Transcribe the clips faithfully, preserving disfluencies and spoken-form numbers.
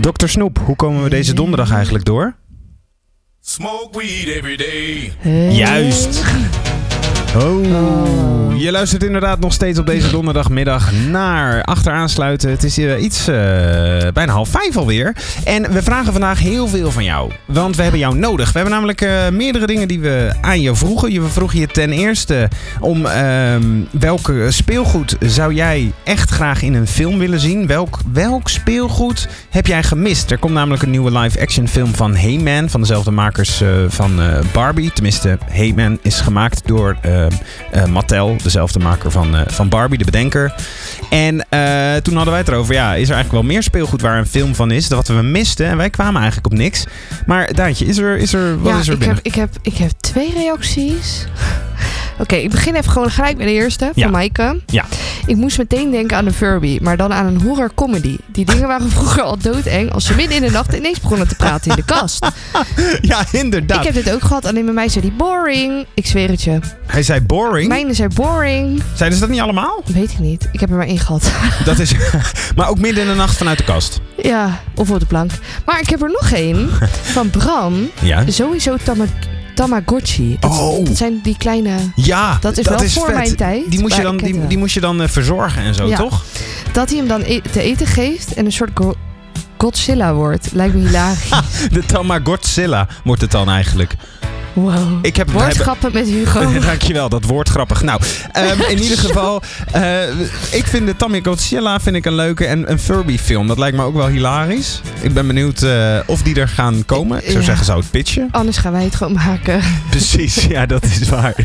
dokter Snoep, hoe komen we deze donderdag eigenlijk door? Smoke weed every day. Hey. Juist. Oh, je luistert inderdaad nog steeds op deze donderdagmiddag naar Achteraansluiten. Het is uh, iets uh, bijna half vijf alweer. En we vragen vandaag heel veel van jou. Want we hebben jou nodig. We hebben namelijk uh, meerdere dingen die we aan je vroegen. Je vroeg je ten eerste om uh, welke speelgoed zou jij echt graag in een film willen zien? Welk, welk speelgoed heb jij gemist? Er komt namelijk een nieuwe live-action film van He-Man. Van dezelfde makers uh, van uh, Barbie. Tenminste, He-Man is gemaakt door... Uh, Uh, Mattel, dezelfde maker van, uh, van Barbie, de bedenker. En uh, toen hadden wij het erover, ja, is er eigenlijk wel meer speelgoed waar een film van is, dat we misten. En wij kwamen eigenlijk op niks. Maar Daantje, is er, is er, wat ja, is er ik binnen? heb, ik, heb, ik heb twee reacties. Oké, okay, ik begin even gewoon gelijk bij de eerste, ja. van Maaike. Ja. Ik moest meteen denken aan een Furby, maar dan aan een horror comedy. Die dingen waren vroeger al doodeng als ze midden in de nacht ineens begonnen te praten in de kast. Ja, inderdaad. Ik heb dit ook gehad, alleen bij mij zei die boring. Ik zweer het je. Hij zei boring? Mijne zei boring. Zeiden ze dat niet allemaal? Weet ik niet. Ik heb er maar één gehad. Dat is... Maar ook midden in de nacht vanuit de kast? Ja, of op de plank. Maar ik heb er nog één van Bram. Ja. Sowieso Tama- Tamagotchi. Dat, Oh. dat zijn die kleine... Ja, dat is dat wel is voor vet. mijn tijd. Die moest je dan, die, die moest je dan uh, verzorgen en zo, ja. toch? Dat hij hem dan e- te eten geeft en een soort go- Godzilla wordt. Lijkt me hilarisch. De Tamagotchilla wordt het dan eigenlijk. Wow. Ik heb, Woordgrappen met Hugo. Dankjewel, dat woord grappig. Nou, um, in ieder geval, uh, ik vind de Tamagotchilla vind ik een leuke en een Furby film. Dat lijkt me ook wel hilarisch. Ik ben benieuwd uh, of die er gaan komen. Ik zou ja. zeggen, zou het pitchen. Anders gaan wij het gewoon maken. Precies, ja, dat is waar.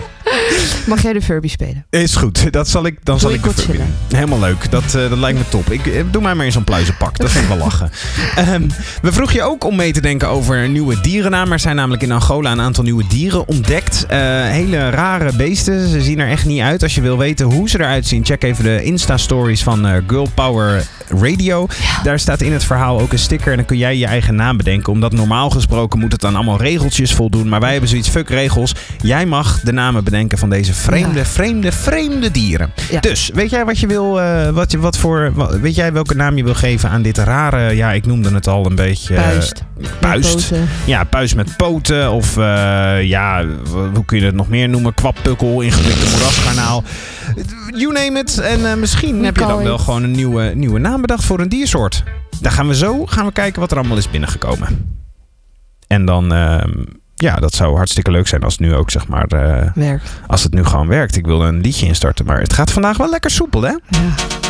Mag jij de Furby spelen? Is goed, dat zal ik, dan doe zal ik de Godzilla. Furby. Helemaal leuk, dat, uh, dat lijkt me top. Ik, doe mij maar in zo'n pluizenpak, dat vind ik wel lachen. Um, we vroegen je ook om mee te denken over nieuwe dierennamen. Er zijn namelijk in Angola een aantal nieuwe dieren ontdekt. Uh, hele rare beesten, ze zien er echt niet uit. Als je wil weten hoe ze eruit zien, check even de Insta-stories van uh, Girl Power Radio. Ja. Daar staat in het verhaal ook een sticker en dan kun jij je eigen naam bedenken. Omdat normaal gesproken moet het aan allemaal regeltjes voldoen. Maar wij hebben zoiets, fuck regels. Jij mag de namen bedenken van deze vreemde, ja. vreemde, vreemde dieren. Ja. Dus, weet jij wat je wil, uh, wat je, wat voor, wat, weet jij welke naam je wil geven aan dit rare, ja, ik noemde het al een beetje... Uh, Puist. Puist. Ja, puist met poten of uh, ja, hoe kun je het nog meer noemen? Kwappukkel, ingewikkelde moerasgarnaal. You name it. En uh, misschien heb je dan wel gewoon een nieuwe, nieuwe naam bedacht voor een diersoort. Daar gaan we zo gaan we kijken wat er allemaal is binnengekomen. En dan, uh, ja, dat zou hartstikke leuk zijn als het nu ook, zeg maar, uh, werkt. Als het nu gewoon werkt. Ik wil een liedje instarten, maar het gaat vandaag wel lekker soepel, hè? Ja.